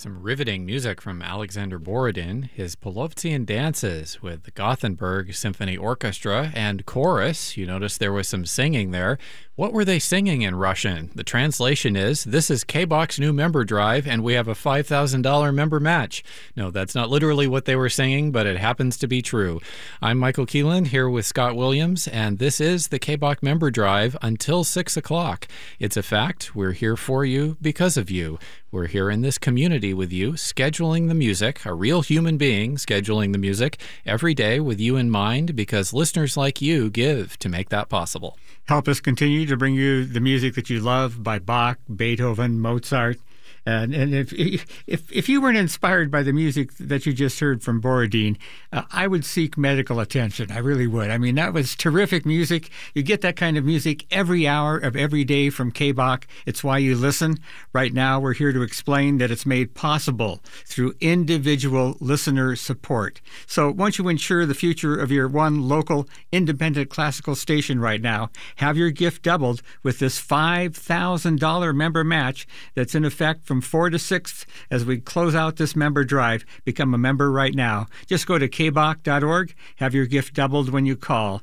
Some riveting music from Alexander Borodin, his Polovtsian dances with the Gothenburg Symphony Orchestra and chorus. You notice there was some singing there. What were they singing in Russian? The translation is, "This is K-Box new member drive, and we have a $5,000 member match." No, that's not literally what they were singing, but it happens to be true. I'm Michael Keelan here with Scott Williams, and this is the K-Box member drive until 6 o'clock. It's a fact. We're here for you because of you. We're here in this community with you, scheduling the music, a real human being scheduling the music every day with you in mind, because listeners like you give to make that possible. Help us continue to bring you the music that you love by Bach, Beethoven, Mozart. And if you weren't inspired by the music that you just heard from Borodin, I would seek medical attention. I really would. I mean, that was terrific music. You get that kind of music every hour of every day from K-Bach. It's why you listen. Right now, we're here to explain that it's made possible through individual listener support. So won't you ensure the future of your one local independent classical station right now? Have your gift doubled with this $5,000 member match that's in effect from 4 to 6 as we close out this member drive. Become a member right now. Just go to kbach.org. Have your gift doubled when you call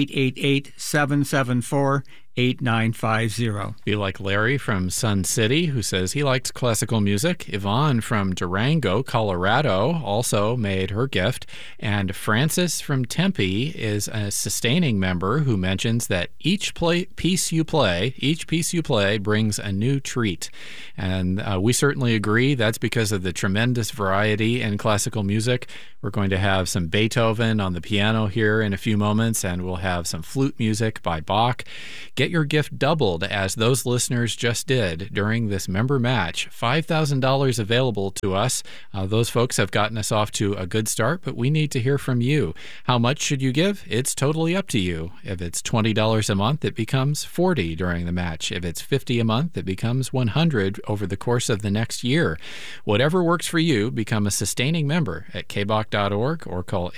888-774-8950. Be like Larry from Sun City, who says he likes classical music. Yvonne from Durango, Colorado, also made her gift. And Francis from Tempe is a sustaining member who mentions that each piece you play brings a new treat. And we certainly agree. That's because of the tremendous variety in classical music. We're going to have some Beethoven on the piano here in a few moments, and we'll have some flute music by Bach. Get your gift doubled, as those listeners just did during this member match. $5,000 available to us. Those folks have gotten us off to a good start, but we need to hear from you. How much should you give? It's totally up to you. If it's $20 a month, it becomes $40 during the match. If it's $50 a month, it becomes $100 over the course of the next year. Whatever works for you, become a sustaining member at kbach.org or call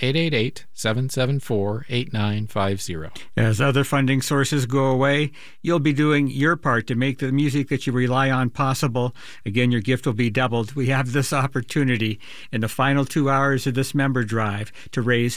888-774-8950. As other funding sources go away, you'll be doing your part to make the music that you rely on possible. Again, your gift will be doubled. We have this opportunity in the final 2 hours of this member drive to raise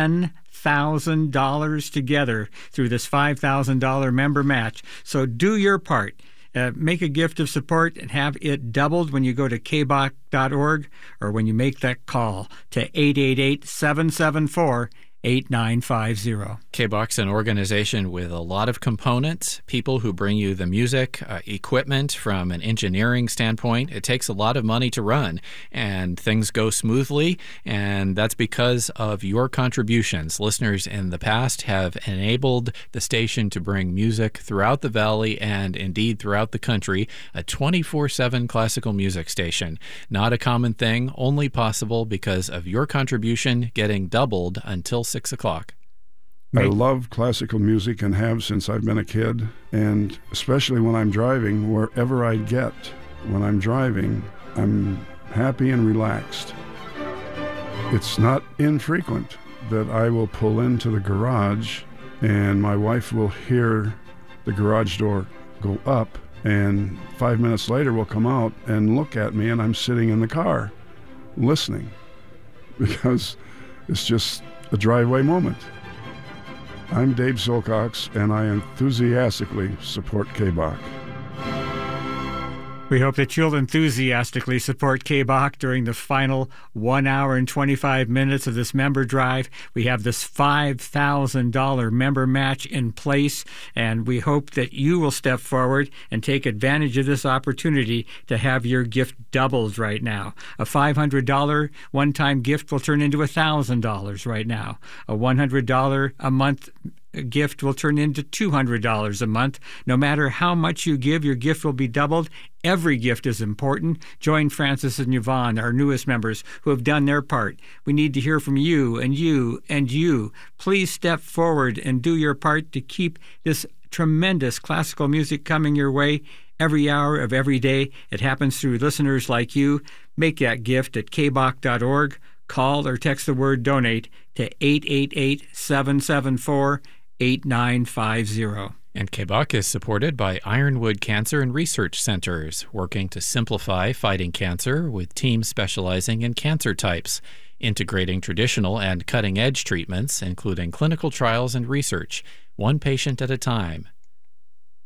$10,000 together through this $5,000 member match. So do your part. Make a gift of support and have it doubled when you go to kbach.org or when you make that call to 888-774-8950. K-Bach's an organization with a lot of components, people who bring you the music, equipment from an engineering standpoint. It takes a lot of money to run, and things go smoothly, and that's because of your contributions. Listeners in the past have enabled the station to bring music throughout the valley and indeed throughout the country, a 24/7 classical music station. Not a common thing, only possible because of your contribution getting doubled until 6 o'clock. I love classical music and have since I've been a kid, and especially when I'm driving, wherever I get. When I'm driving, I'm happy and relaxed. It's not infrequent that I will pull into the garage and my wife will hear the garage door go up, and 5 minutes later will come out and look at me, and I'm sitting in the car listening because it's just a driveway moment. I'm Dave Silcox, and I enthusiastically support K-Bach. We hope that you'll enthusiastically support K-Bach during the final 1 hour and 25 minutes of this member drive. We have this $5,000 member match in place, and we hope that you will step forward and take advantage of this opportunity to have your gift doubled right now. A $500 one-time gift will turn into $1,000 right now. A $100 a month gift will turn into $200 a month. No matter how much you give, your gift will be doubled. Every gift is important. Join Francis and Yvonne, our newest members, who have done their part. We need to hear from you and you and you. Please step forward and do your part to keep this tremendous classical music coming your way every hour of every day. It happens through listeners like you. Make that gift at kbach.org. Call or text the word donate to 888-774-8950. And KBUK is supported by Ironwood Cancer and Research Centers, working to simplify fighting cancer with teams specializing in cancer types, integrating traditional and cutting-edge treatments, including clinical trials and research, one patient at a time.